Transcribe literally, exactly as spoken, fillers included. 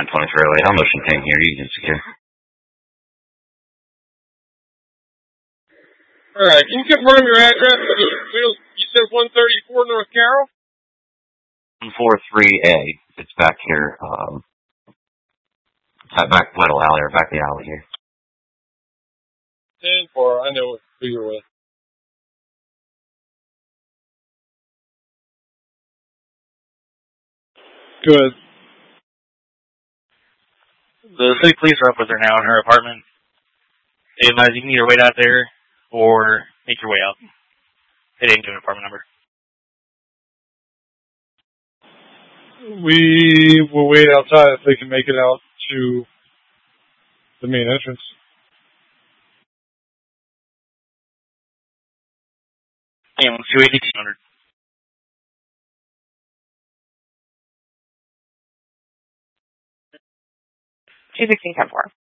twenty-three oh eight. I'll motion ten here. You can secure. Alright, can you confirm your address? You said one thirty-four North Carroll? one forty-three A. It's back here, um, back Weddle Alley, or back the alley here. ten four, I know who you're with. Good. The city police are up with her now in her apartment. They advise you can either wait out there or make your way out. They didn't give an apartment number. We will wait outside if they can make it out to the main entrance. And two eighty two hundred. two sixteen ten four.